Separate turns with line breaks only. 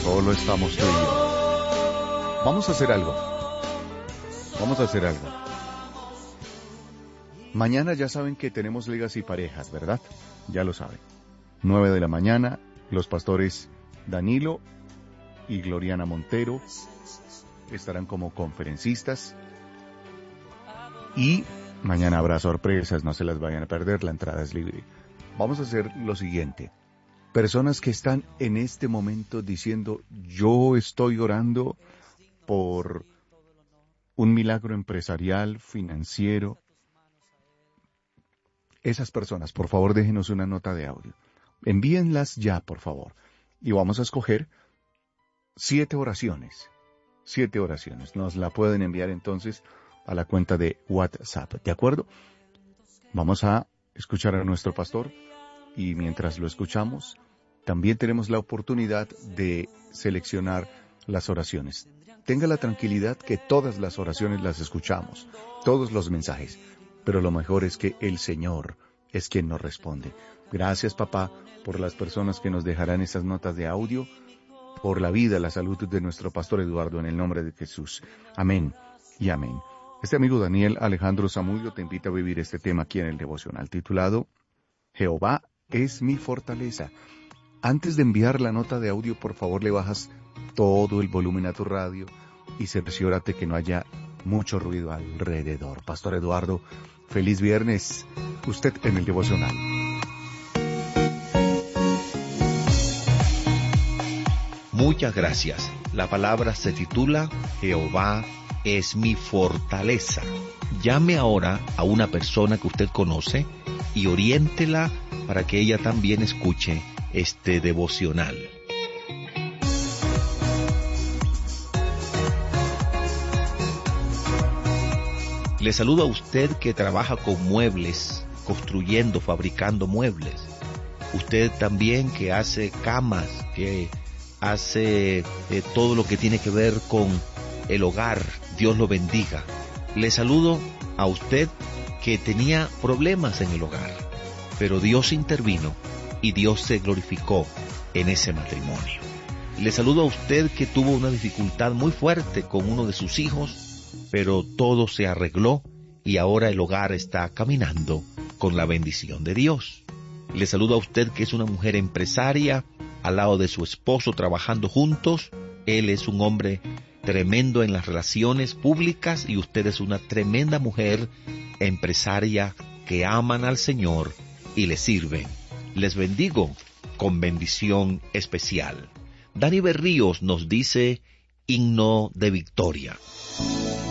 Solo estamos tú y yo. Vamos a hacer algo. Vamos a hacer algo. Mañana ya saben que tenemos ligas y parejas, ¿verdad? Ya lo saben. 9 de la mañana, los pastores Danilo y Gloriana Montero estarán como conferencistas. Y mañana habrá sorpresas, no se las vayan a perder, la entrada es libre. Vamos a hacer lo siguiente. Personas que están en este momento diciendo, yo estoy orando por un milagro empresarial, financiero. Esas personas, por favor, déjenos una nota de audio. Envíenlas ya, por favor. Y vamos a escoger 7 oraciones. 7 oraciones. Nos la pueden enviar entonces a la cuenta de WhatsApp. ¿De acuerdo? Vamos a escuchar a nuestro pastor. Y mientras lo escuchamos, también tenemos la oportunidad de seleccionar las oraciones. Tenga la tranquilidad que todas las oraciones las escuchamos, todos los mensajes, pero lo mejor es que el Señor es quien nos responde. Gracias, papá, por las personas que nos dejarán esas notas de audio, por la vida, la salud de nuestro pastor Eduardo, en el nombre de Jesús. Amén y amén. Este amigo Daniel Alejandro Zamudio te invita a vivir este tema aquí en el devocional titulado Jehová es mi fortaleza. Antes de enviar la nota de audio, por favor le bajas todo el volumen a tu radio y cerciórate que no haya mucho ruido alrededor. Pastor Eduardo, feliz viernes. Usted en el devocional.
Muchas gracias. La palabra se titula Jehová es mi fortaleza. Llame ahora a una persona que usted conoce y oriéntela para que ella también escuche este devocional. Le saludo a usted que trabaja con muebles, construyendo, fabricando muebles. Usted también que hace camas, que hace todo lo que tiene que ver con el hogar. Dios lo bendiga. Le saludo a usted que tenía problemas en el hogar, pero Dios intervino y Dios se glorificó en ese matrimonio. Le saludo a usted que tuvo una dificultad muy fuerte con uno de sus hijos, pero todo se arregló y ahora el hogar está caminando con la bendición de Dios. Le saludo a usted que es una mujer empresaria, al lado de su esposo trabajando juntos. Él es un hombre tremendo en las relaciones públicas y usted es una tremenda mujer empresaria que aman al Señor y le sirven. Les bendigo con bendición especial. Dani Berríos nos dice himno de victoria.